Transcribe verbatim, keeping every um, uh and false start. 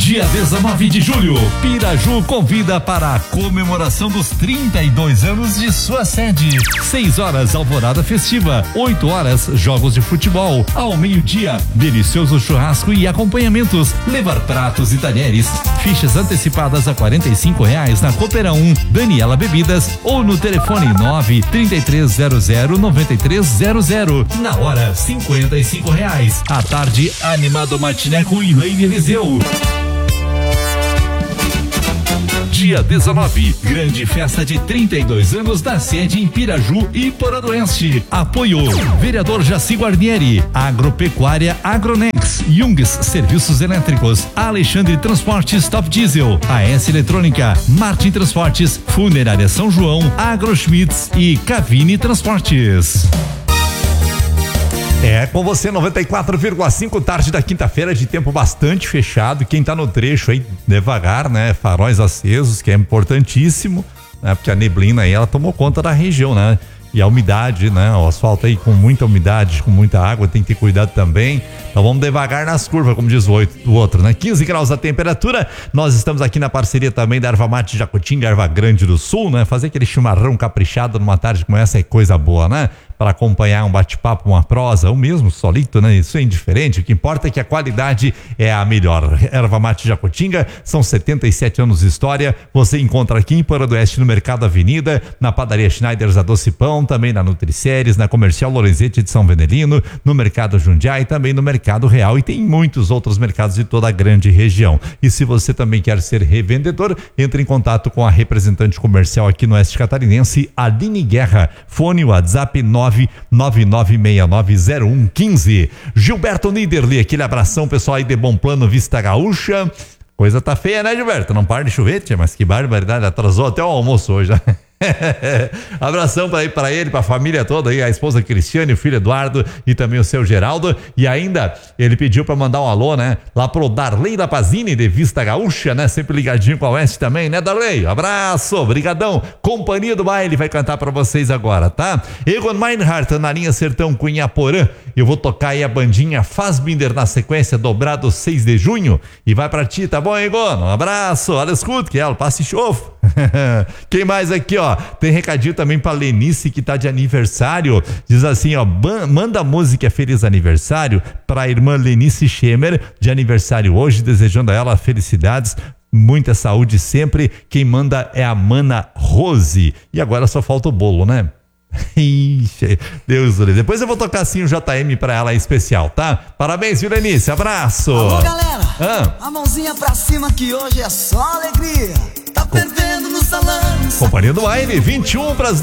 Dia dezenove de julho, Piraju convida para a comemoração dos trinta e dois anos de sua sede. seis horas, alvorada festiva. oito horas, jogos de futebol. Ao meio-dia, delicioso churrasco e acompanhamentos. Levar pratos e talheres. Fichas antecipadas a quarenta e cinco reais na Coopera um, Daniela Bebidas ou no telefone nove, trinta e três zero zero, noventa e três zero zero. Na hora, cinquenta e cinco reais. À tarde, animado matiné com Elaine Eliseu. Dia dezenove, grande festa de trinta e dois anos da sede em Piraju e Porã do Oeste. Apoio: vereador Jaci Guarnieri, Agropecuária Agronex, Jungs Serviços Elétricos, Alexandre Transportes Top Diesel, A S Eletrônica, Martin Transportes, Funerária São João, Agroschmitz e Cavini Transportes. É, com você, noventa e quatro vírgula cinco, tarde da quinta-feira, de tempo bastante fechado. Quem tá no trecho aí, devagar, né? Faróis acesos, que é importantíssimo, né? Porque a neblina aí, ela tomou conta da região, né? E a umidade, né? O asfalto aí com muita umidade, com muita água, tem que ter cuidado também. Então vamos devagar nas curvas, como diz o, o outro, né? quinze graus a temperatura. Nós estamos aqui na parceria também da Erva Mate Jacutinga, Erva Grande do Sul, né? Fazer aquele chimarrão caprichado numa tarde como essa é coisa boa, né? Para acompanhar um bate-papo, uma prosa, ou mesmo solito, né? Isso é indiferente. O que importa é que a qualidade é a melhor. Erva Mate Jacutinga, são setenta e sete anos de história. Você encontra aqui em Porã do Oeste, no Mercado Avenida, na Padaria Schneiders a Doce Pão, também na Nutriceres, na Comercial Lorenzetti de São Venelino, no Mercado Jundiaí e também no Mercado Real, e tem muitos outros mercados de toda a grande região. E se você também quer ser revendedor, entre em contato com a representante comercial aqui no Oeste Catarinense, Aline Guerra. Fone WhatsApp nove nove nove seis nove zero um um cinco. Gilberto Niederli, aquele abração, pessoal aí de Bom Plano, Vista Gaúcha. Coisa tá feia, né, Gilberto? Não para de chover, tia, mas que barbaridade, atrasou até o almoço hoje. Abração para para ele, para a família toda aí, a esposa Cristiane, o filho Eduardo e também o seu Geraldo. E ainda ele pediu para mandar um alô, né, lá pro Darley da Pazini de Vista Gaúcha, né, sempre ligadinho com a Oeste também, né, Darley? Abraço, brigadão. Companhia do Baile vai cantar para vocês agora, tá? Egon Meinhardt na linha Sertão Cunhaporã. Eu vou tocar aí a bandinha Fassbinder na sequência, dobrado seis de junho, e vai para ti, tá bom, Egon? Um abraço, olha, escuta que ela passe chofo. Quem mais aqui, ó? Tem recadinho também pra Lenice, que tá de aniversário. Diz assim, ó, manda música Feliz Aniversário pra irmã Lenice Schemer, de aniversário hoje, desejando a ela felicidades, muita saúde sempre. Quem manda é a Mana Rose. E agora só falta o bolo, né? Ixi, Deus do céu. Depois eu vou tocar assim o J M pra ela especial, tá? Parabéns, viu, Lenice? Abraço. Alô, galera, ah. a mãozinha pra cima que hoje é só alegria. Tá fervendo no salão. Companhia do Baile, vinte e um para as